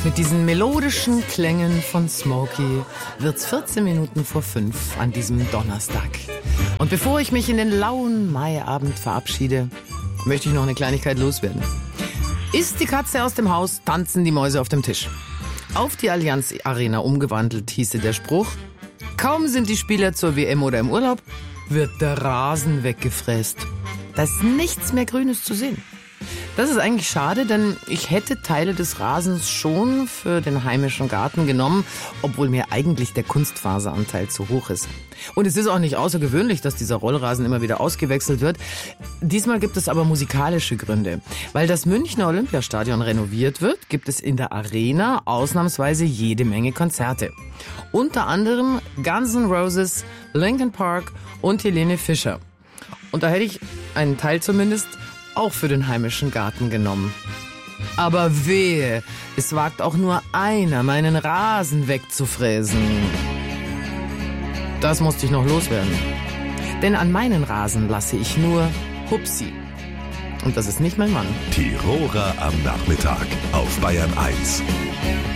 Mit diesen melodischen Klängen von Smokey wird's 14 Minuten vor 5 an diesem Donnerstag. Und bevor ich mich in den lauen Maiabend verabschiede, möchte ich noch eine Kleinigkeit loswerden. Ist die Katze aus dem Haus, tanzen die Mäuse auf dem Tisch. Auf die Allianz Arena umgewandelt hieße der Spruch: Kaum sind die Spieler zur WM oder im Urlaub, wird der Rasen weggefräst. Da ist nichts mehr Grünes zu sehen. Das ist eigentlich schade, denn ich hätte Teile des Rasens schon für den heimischen Garten genommen, obwohl mir eigentlich der Kunstfaseranteil zu hoch ist. Und es ist auch nicht außergewöhnlich, dass dieser Rollrasen immer wieder ausgewechselt wird. Diesmal gibt es aber musikalische Gründe. Weil das Münchner Olympiastadion renoviert wird, gibt es in der Arena ausnahmsweise jede Menge Konzerte. Unter anderem Guns N' Roses, Linkin Park und Helene Fischer. Und da hätte ich einen Teil zumindest auch für den heimischen Garten genommen. Aber wehe, es wagt auch nur einer, meinen Rasen wegzufräsen. Das musste ich noch loswerden. Denn an meinen Rasen lasse ich nur Hupsi. Und das ist nicht mein Mann. Tiroler am Nachmittag auf Bayern 1.